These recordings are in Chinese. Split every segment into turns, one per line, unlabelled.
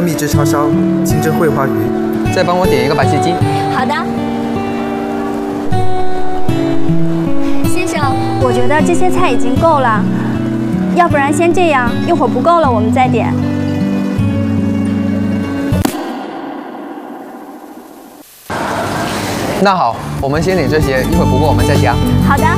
秘制叉烧、清蒸桂花鱼，
再帮我点一个白切鸡。
好的。先生，我觉得这些菜已经够了，要不然先这样，一会儿不够了我们再点。
那好，我们先点这些，一会儿不够我们再加。
好的。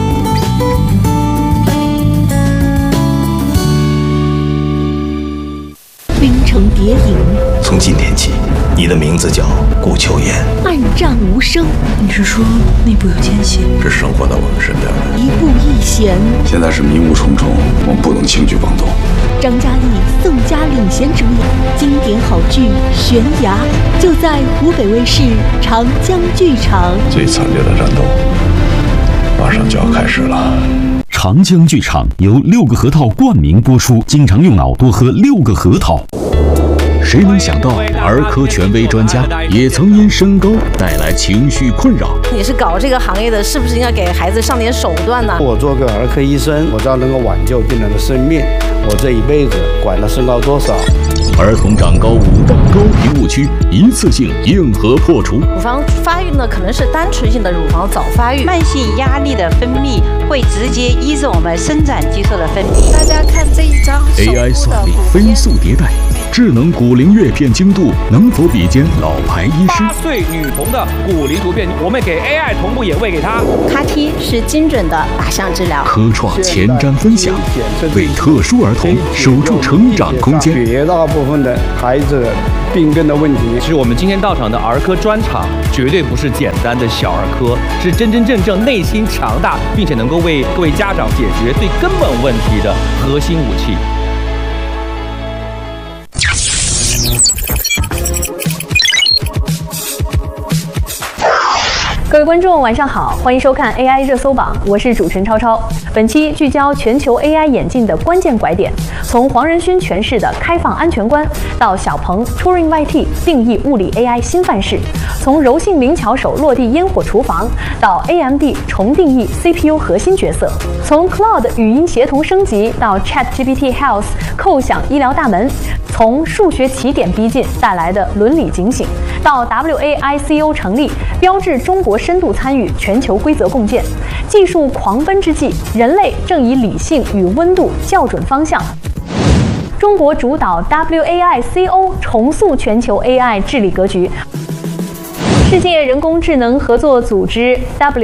冰城谍影，
从今天起，你的名字叫顾秋言。
暗战无声。
你是说内部有奸细？
是生活在我们身边的。
一步一险。
现在是迷雾重重，我们不能轻举妄动。
张嘉译、宋佳领衔主演经典好剧《悬崖》，就在湖北卫视长江剧场。
最惨烈的战斗马上就要开始了。
长江剧场由6个核桃冠名播出，经常用脑多喝6个核桃。谁能想到儿科权威专家也曾因身高带来情绪困扰？
你是搞这个行业的，是不是应该给孩子上点手段呢？
我做个儿科医生，我知道能够挽救病人的生命，我这一辈子管他身高多少。
儿童长高5大高频误区一次性硬核破除。
乳房发育呢，可能是单纯性的乳房早发育，
慢性压力的分泌会直接抑制我们生长激素的分泌。
大家看这一张
AI 算力飞速迭代，智能骨龄阅片精度能否比肩老牌医师
？8岁女童的骨龄图片，我们给 AI 同步也喂给她。
CAR-T 是精准的靶向治疗。
科创前瞻分享，为特殊儿童守住成长空间。
绝大部分的孩子病根的问题，
其实我们今天到场的儿科专场，绝对不是简单的小儿科，是真真正正内心强大，并且能够为各位家长解决最根本问题的核心武器。
各位观众，晚上好，欢迎收看 AI 热搜榜，我是主持人超超。本期聚焦全球 AI 演进的关键拐点，从黄仁勋诠释的开放安全观，到小鹏 Turing YT 定义物理 AI 新范式，从柔性灵巧手落地烟火厨房，到 AMD 重定义 CPU 核心角色，从 Cloud 语音协同升级到 ChatGPT Health 叩响医疗大门，从数学起点逼近带来的伦理警醒，到 WAICO 成立，标志中国深度参与全球规则共建。技术狂奔之际，人类正以理性与温度校准方向。中国主导 WAICO 重塑全球 AI 治理格局。世界人工智能合作组织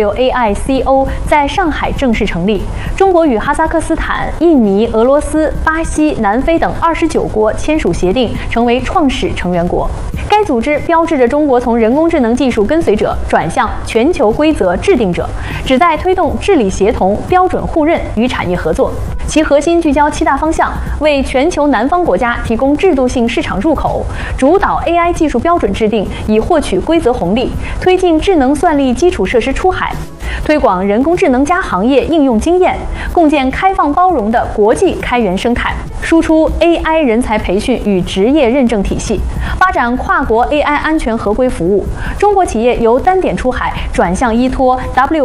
WAICO 在上海正式成立，中国与哈萨克斯坦、印尼、俄罗斯、巴西、南非等29国签署协定，成为创始成员国。该组织标志着中国从人工智能技术跟随者转向全球规则制定者，旨在推动治理协同、标准互认与产业合作。其核心聚焦7大方向，为全球南方国家提供制度性市场入口，主导 AI 技术标准制定，以获取规则红利，推进智能算力基础设施出海，推广人工智能加行业应用经验，共建开放包容的国际开源生态，输出 AI 人才培训与职业认证体系，发展跨国 AI 安全合规服务。中国企业由单点出海转向依托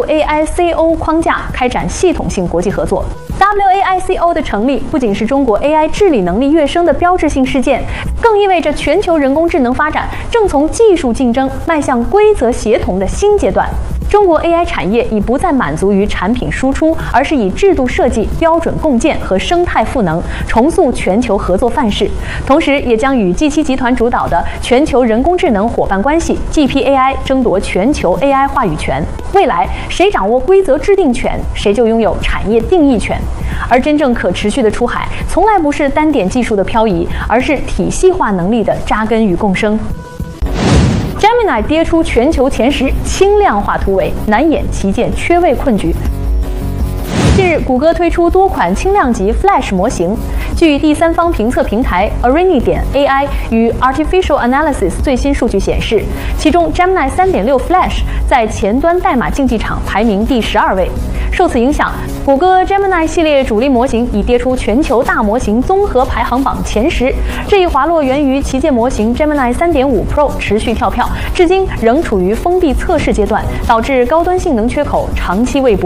WAICO 框架开展系统性国际合作。WAICO 的成立不仅是中国 AI 治理能力跃升的标志性事件，更意味着全球人工智能发展正从技术竞争迈向规则协同的新阶段。中国 AI 产业已不再满足于产品输出，而是以制度设计、标准共建和生态赋能重塑全球合作范式，同时也将与 G7 集团主导的全球人工智能伙伴关系 GPAI 争夺全球 AI 话语权。未来，谁掌握规则制定权，谁就拥有产业定义权。而真正可持续的出海，从来不是单点技术的漂移，而是体系化能力的扎根与共生。Gemini 跌出全球前10，轻量化突围，难掩旗舰缺位困局。近日，谷歌推出多款轻量级 Flash 模型。据第三方评测平台 Arini.ai 与 Artificial Analysis 最新数据显示，其中 Gemini 3.6 Flash 在前端代码竞技场排名第12位。受此影响，谷歌 Gemini 系列主力模型已跌出全球大模型综合排行榜前10。这一滑落源于旗舰模型 Gemini 3.5 Pro 持续跳票，至今仍处于封闭测试阶段，导致高端性能缺口长期未补。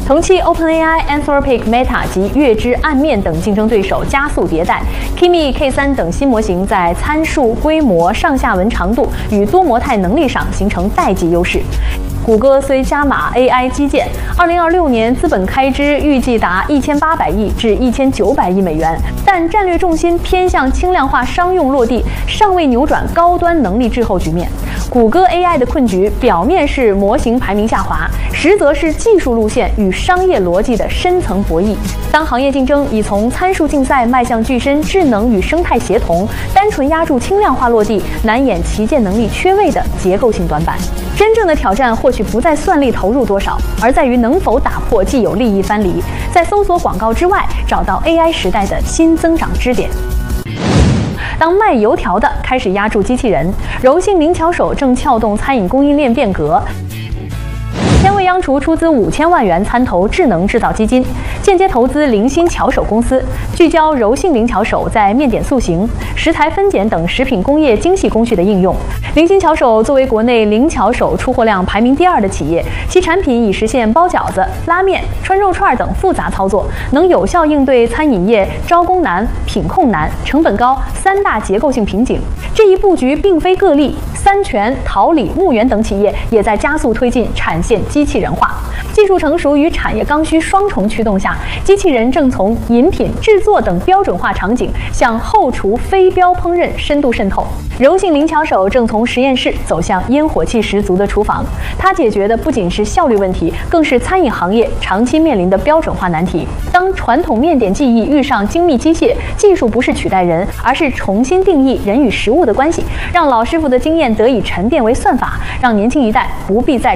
同期 OpenAI、Anthropic、Meta 及月之、暗面等竞争对手加速迭代 ，Kimi K3 等新模型在参数、规模、上下文长度与多模态能力上形成代际优势。谷歌虽加码 AI 基建，2026年资本开支预计达1800亿至1900亿美元，但战略重心偏向轻量化商用落地，尚未扭转高端能力滞后局面。谷歌 AI 的困局表面是模型排名下滑，实则是技术路线与商业逻辑的深层博弈。当行业竞争已从参数竞赛迈向具身智能与生态协同，单纯压住轻量化落地，难掩旗舰能力缺位的结构性短板。真正的挑战或许不在算力投入多少，而在于能否打破既有利益藩篱，在搜索广告之外找到 AI 时代的新增长支点。当卖油条的开始压住机器人，柔性灵巧手正撬动餐饮供应链变革。天味央厨出资5000万元参投智能制造基金，间接投资零星巧手公司，聚焦柔性灵巧手在面点塑形、食材分拣等食品工业精细工序的应用。零星巧手作为国内灵巧手出货量排名第2的企业，其产品已实现包饺子、拉面、穿肉串等复杂操作，能有效应对餐饮业招工难、品控难、成本高3大结构性瓶颈。这一布局并非个例，三全、桃李、牧原等企业也在加速推进产线机器人化。技术成熟与产业刚需双重驱动下，机器人正从饮品、制作等标准化场景向后厨非标烹饪深度渗透。柔性灵巧手正从实验室走向烟火气十足的厨房，它解决的不仅是效率问题，更是餐饮行业长期面临的标准化难题。当传统面点技艺遇上精密机械，技术不是取代人，而是重新定义人与食物的关系，让老师傅的经验得以沉淀为算法，让年轻一代不必再